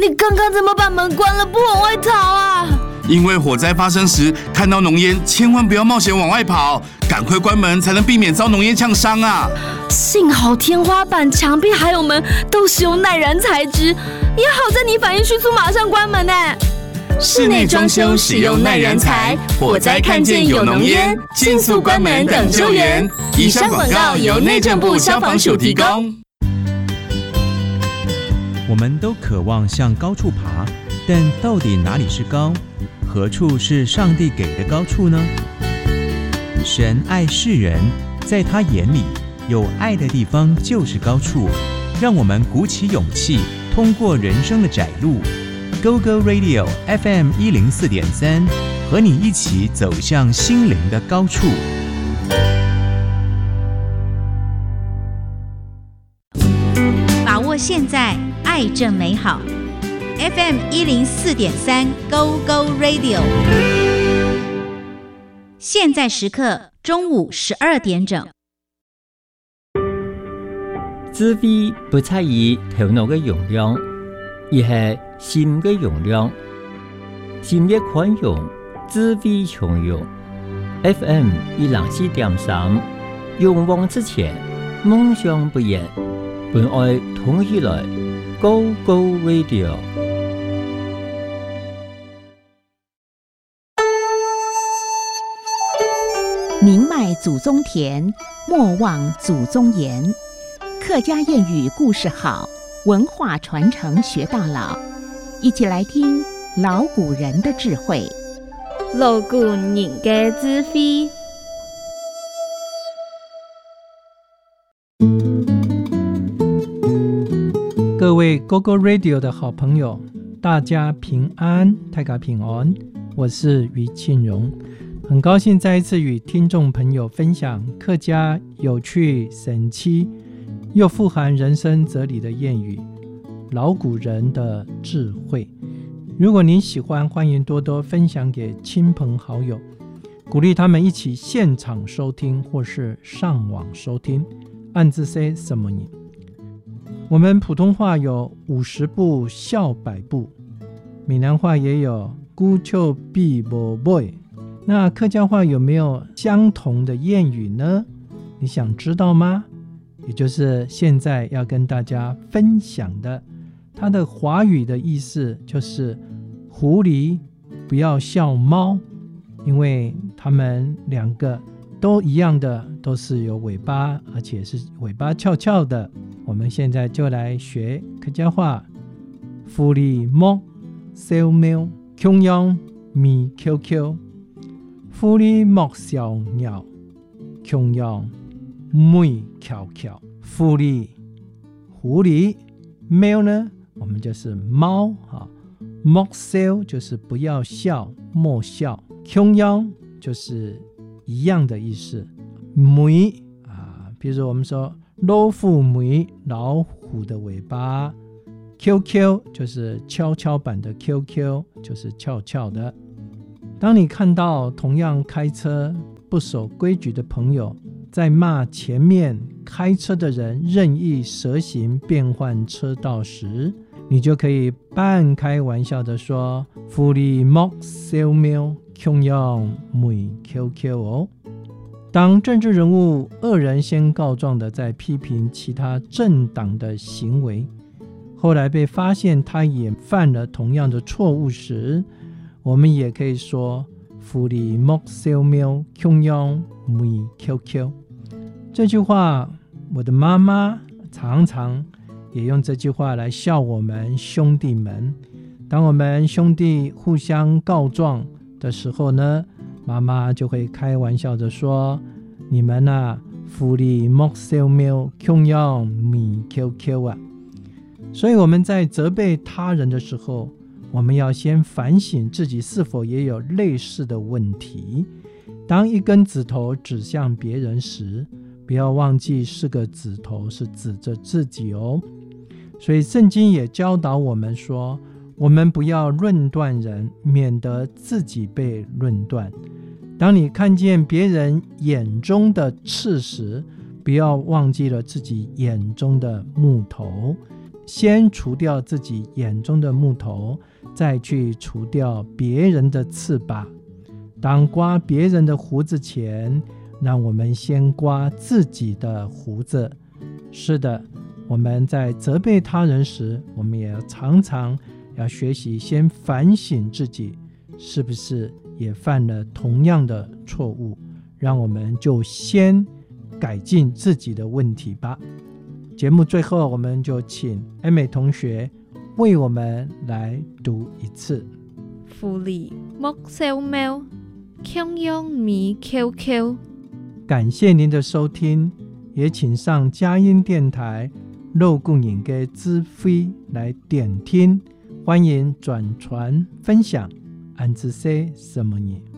你刚刚怎么把门关了不往外逃啊？ 因为火灾发生时看到浓烟，千万不要冒险往外跑，赶快关门才能避免遭浓烟呛伤啊！ 幸好天花板、墙壁还有门都是用耐燃材质，也好在你反应迅速，马上关门呢。 室内装修使用耐燃材，火灾看见有浓烟，迅速关门等救援。以上广告由内政部消防署提供。 我们都渴望向高处爬，但到底哪里是高？何处是上帝给的高处呢？神爱世人，在他眼里，有爱的地方就是高处。让我们鼓起勇气，通过人生的窄路 ，Go Go Radio FM 104.3，和你一起走向心灵的高处。 把握现在，爱正美好。FM 104.3 Go Go Radio， 现在时刻中午12点整。 智慧不在于頭腦嘅容量，而係心嘅容量。心越寬容，智慧從容。FM 104.3，勇往直前，夢想不言，本愛同起來 ，Go Go Radio。 宁迈祖宗田，莫忘祖宗言。客家谚语故事好，文化传承学到老。一起来听老古人的智慧。 老古人的智慧。 各位 GoGo Radio 的好朋友，大家平安，大家平安，我是于庆荣。很高兴再一次与听众朋友分享客家有趣、神奇又富含人生哲理的谚语，老古人的智慧。如果您喜欢，欢迎多多分享给亲朋好友，鼓励他们一起现场收听或是上网收听。按字say什么呢？我们普通话有50步笑100步，闽南话也有孤丘比无尾。那客家话有没有相同的谚语呢？你想知道吗？也就是现在要跟大家分享的，它的华语的意思就是狐狸不要笑猫，因为它们两个都一样的，都是有尾巴，而且是尾巴翘翘的。我们现在就来学客家话。狐狸莫笑喵，穷羊咪 QQ。狐狸莫笑鸟，穷羊咪翘翘。狐狸，喵呢，我们就是猫啊。莫笑就是不要笑，莫笑。穷羊就是一样的意思。咪啊，比如我们说老虎咪，老虎的尾巴。QQ 就是跷跷板的 QQ， 就是翘翘的。当你看到同样开车不守规矩的朋友在骂前面开车的人任意蛇行变换车道时，你就可以半开玩笑的说狐狸莫笑喵，穷羊咪 QQ 哦。当政治人物恶人先告状的在批评其他政党的行为，后来被发现他也犯了同样的错误时，我们也可以说狐狸莫笑喵，穷羊咪 QQ。 这句话我的妈妈常常也用这句话来笑我们兄弟们。当我们兄弟互相告状的时候呢，妈妈就会开玩笑的说，你们啊，狐狸莫笑喵，穷羊咪 QQ 啊。所以我们在责备他人的时候，我们要先反省自己是否也有类似的问题。当一根指头指向别人时，不要忘记是个指头是指着自己哦。所以圣经也教导我们说，我们不要论断人，免得自己被论断。当你看见别人眼中的刺时，不要忘记了自己眼中的木头。 先除掉自己眼中的木头，再去除掉别人的刺吧。当刮别人的胡子前，让我们先刮自己的胡子。是的，我们在责备他人时，我们也常常要学习先反省自己是不是也犯了同样的错误，让我们就先改进自己的问题吧。节目最后，我们就请艾美同学为我们来读一次。 福利木小喵，强用米 QQ。 感谢您的收听，也请上佳音电台肉供影的资费来点听，欢迎转传分享。安之 say 什么呢？